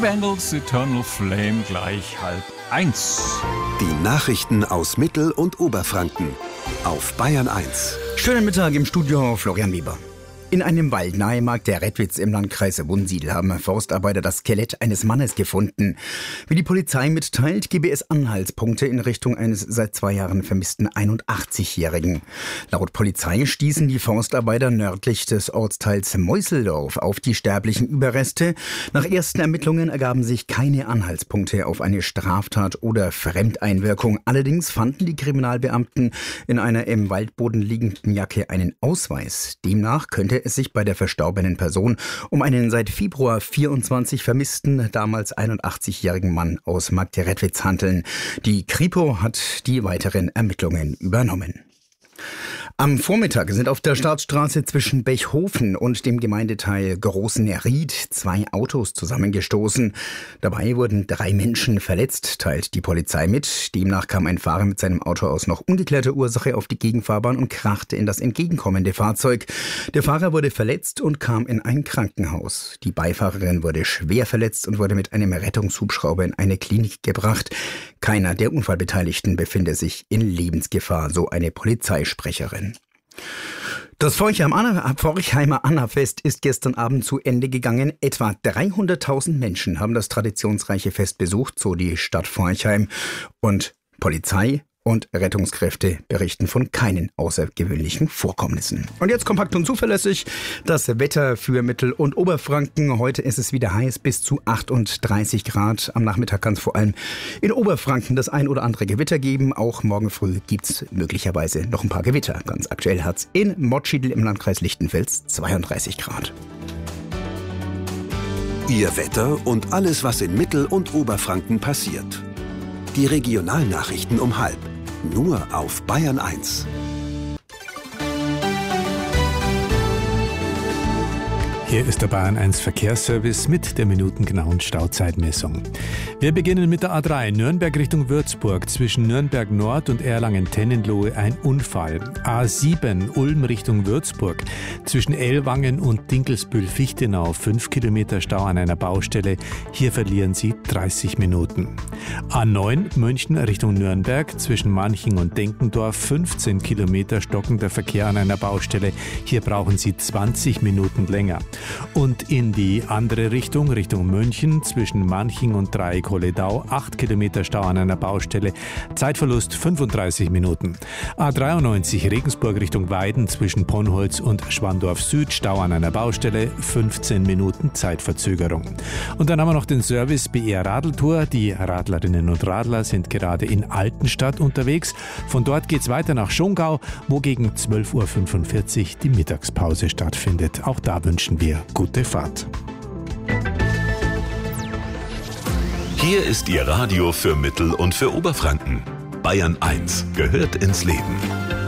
Bangles, Eternal Flame gleich 12:30. Die Nachrichten aus Mittel- und Oberfranken auf Bayern 1. Schönen Mittag im Studio, Florian Weber. In einem Wald nahe Markt der Redwitz im Landkreis Wunsiedel haben Forstarbeiter das Skelett eines Mannes gefunden. Wie die Polizei mitteilt, gebe es Anhaltspunkte in Richtung eines seit 2 Jahren vermissten 81-Jährigen. Laut Polizei stießen die Forstarbeiter nördlich des Ortsteils Meuseldorf auf die sterblichen Überreste. Nach ersten Ermittlungen ergaben sich keine Anhaltspunkte auf eine Straftat oder Fremdeinwirkung. Allerdings fanden die Kriminalbeamten in einer im Waldboden liegenden Jacke einen Ausweis. Demnach könnte es sich bei der verstorbenen Person um einen seit Februar 24 vermissten, damals 81-jährigen Mann aus Markt der Redwitz handeln. Die Kripo hat die weiteren Ermittlungen übernommen. Am Vormittag sind auf der Staatsstraße zwischen Bechhofen und dem Gemeindeteil Großenried 2 Autos zusammengestoßen. Dabei wurden 3 Menschen verletzt, teilt die Polizei mit. Demnach kam ein Fahrer mit seinem Auto aus noch ungeklärter Ursache auf die Gegenfahrbahn und krachte in das entgegenkommende Fahrzeug. Der Fahrer wurde verletzt und kam in ein Krankenhaus. Die Beifahrerin wurde schwer verletzt und wurde mit einem Rettungshubschrauber in eine Klinik gebracht. Keiner der Unfallbeteiligten befinde sich in Lebensgefahr, so eine Polizeisprecherin. Das Forchheimer Annafest ist gestern Abend zu Ende gegangen. Etwa 300.000 Menschen haben das traditionsreiche Fest besucht, so die Stadt Forchheim. Und Polizei und Rettungskräfte berichten von keinen außergewöhnlichen Vorkommnissen. Und jetzt kompakt und zuverlässig das Wetter für Mittel- und Oberfranken. Heute ist es wieder heiß, bis zu 38 Grad. Am Nachmittag kann es vor allem in Oberfranken das ein oder andere Gewitter geben. Auch morgen früh gibt es möglicherweise noch ein paar Gewitter. Ganz aktuell hat es in Motschidl im Landkreis Lichtenfels 32 Grad. Ihr Wetter und alles, was in Mittel- und Oberfranken passiert. Die Regionalnachrichten um 12:30. Nur auf Bayern 1. Hier ist der Bayern 1 Verkehrsservice mit der minutengenauen Stauzeitmessung. Wir beginnen mit der A3 Nürnberg Richtung Würzburg. Zwischen Nürnberg Nord und Erlangen-Tennenlohe ein Unfall. A7 Ulm Richtung Würzburg. Zwischen Ellwangen und Dinkelsbühl-Fichtenau 5 Kilometer Stau an einer Baustelle. Hier verlieren Sie 30 Minuten. A9 München Richtung Nürnberg. Zwischen Manching und Denkendorf 15 Kilometer stockender Verkehr an einer Baustelle. Hier brauchen Sie 20 Minuten länger. Und in die andere Richtung, Richtung München, zwischen Manching und Dreieck-Holledau, 8 Kilometer Stau an einer Baustelle, Zeitverlust 35 Minuten. A93 Regensburg Richtung Weiden, zwischen Ponnholz und Schwandorf Süd, Stau an einer Baustelle, 15 Minuten Zeitverzögerung. Und dann haben wir noch den Service BR Radeltour. Die Radlerinnen und Radler sind gerade in Altenstadt unterwegs. Von dort geht's weiter nach Schongau, wo gegen 12:45 Uhr die Mittagspause stattfindet. Auch da wünschen wir gute Fahrt. Hier ist Ihr Radio für Mittel- und für Oberfranken. Bayern 1 gehört ins Leben.